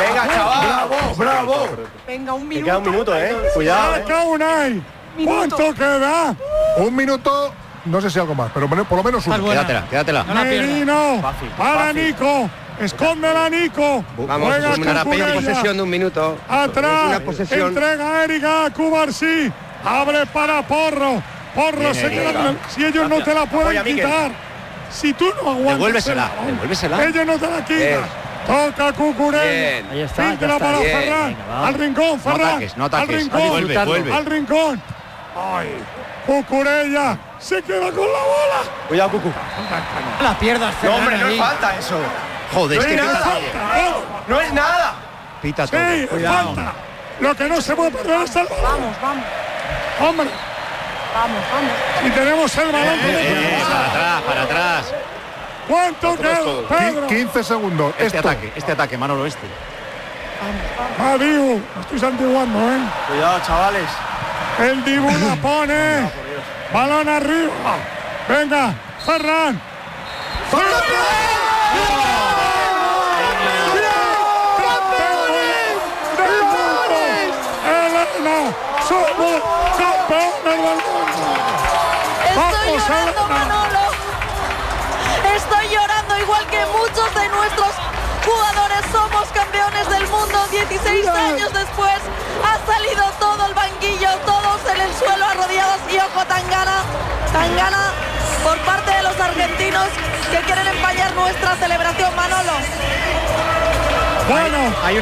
Venga, chaval. Bravo. Venga, un minuto. Queda un minuto, Cuidado. ¿Cuánto queda? Un minuto. No sé si algo más, pero por lo menos uno. Quédatela. Merino. Para Nico. Escóndela, Nico. Vamos, una posesión de un minuto. Atrás. Entrega a Erika Cubarsí. Abre para Porro. Porro se queda. Si ellos no te la pueden quitar. Si tú no aguantas. Devuélvesela. Ellos no te la quitan. Toca Cucurella. Ahí está. Fíjala para Ferran. Al rincón, Ferran. No ataques. Al rincón. Vuelve. Al rincón. Ay. Cucurella se queda con la bola. Cuidado, Cucu. La pierdas, No, hombre, no es falta eso. Joder, no es nada. No es nada. Pita todo. Sí, falta. Lo que no se puede perder es el balón. Vamos. Hombre. Vamos. Y tenemos el balón. Para atrás. ¿Cuánto queda, Pedro? 15 segundos. Este ataque, Manolo, este. Adiós. Me estoy santiguando, Cuidado, chavales. El Dibu la pone. Balón arriba. Venga, Ferran. Elena, somos campeones del mundo. Estoy llorando, Manolo. Estoy llorando igual que muchos de nuestros jugadores. Somos campeones del mundo. 16 años después ha salido todo el banquillo, todos en el suelo arrodillados. Y ojo, Tangana por parte de los argentinos que quieren empañar nuestra celebración, Manolo. Bueno, hay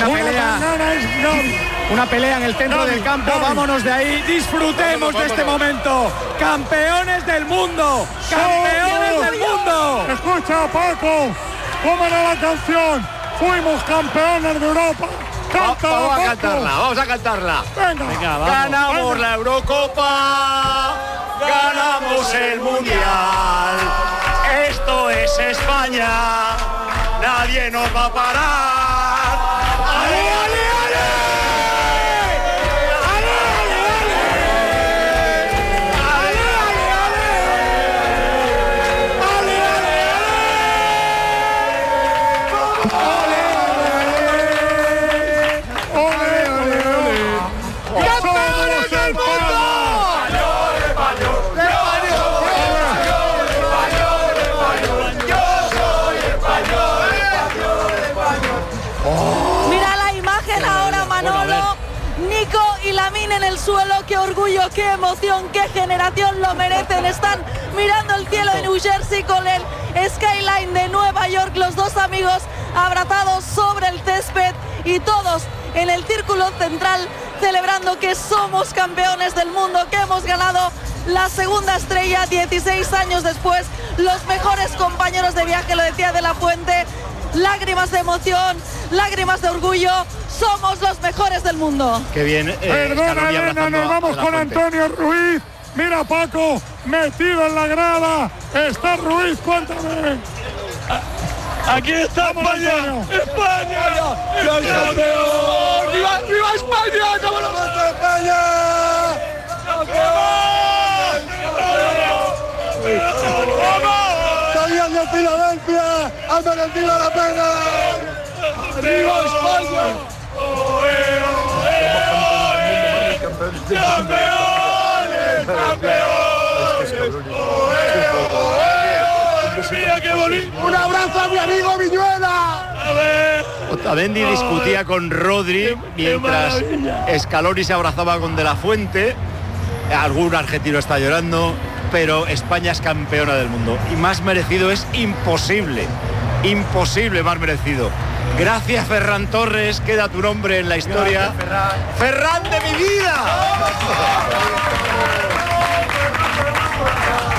una pelea en el centro del campo. Vámonos de ahí, disfrutemos de este momento. Campeones del mundo. Escucha, Paco, ¿cómo era la canción? Fuimos campeones de Europa. Vamos a cantarla. Venga, vamos. Ganamos la Eurocopa. Ganamos el Mundial. Esto es España. Nadie nos va a parar. En el suelo, qué orgullo, qué emoción, qué generación, lo merecen. Están mirando el cielo de New Jersey con el skyline de Nueva York, los dos amigos abrazados sobre el césped y todos en el círculo central celebrando que somos campeones del mundo, que hemos ganado la segunda estrella 16 años después. Los mejores compañeros de viaje, lo decía De la Fuente, lágrimas de emoción, lágrimas de orgullo. Somos los mejores del mundo. Qué bien. Perdona, Elena, nos vamos con Antonio Ruiz. Mira, Paco, metido en la grada. Está Ruiz, cuéntame. Aquí está España. ¡España! ¡Campeón! ¡Viva España! ¡Vamos a España! ¡Campeón! ¡Vamos! ¡Salían de Filadelfia! ¡Han merecido la pena! ¡Viva España! ¡Campeones! ¡Mira qué bonito! ¡Un abrazo a mi amigo Viñuela! Otamendi discutía con Rodri mientras Scaloni se abrazaba con De la Fuente. Algún argentino está llorando, pero España es campeona del mundo. Y más merecido es imposible. Imposible más merecido. Gracias, Ferran Torres, queda tu nombre en la historia. Gracias, Ferran de mi vida.